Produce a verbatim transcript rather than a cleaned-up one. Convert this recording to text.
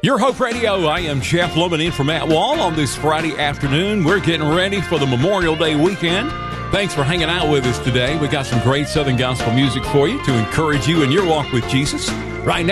Your Hope Radio, I am Jeff Loman in for Matt Wall on this Friday afternoon. We're getting ready for the Memorial Day weekend. Thanks for hanging out with us today. We got some great Southern gospel music for you to encourage you in your walk with Jesus. Right now,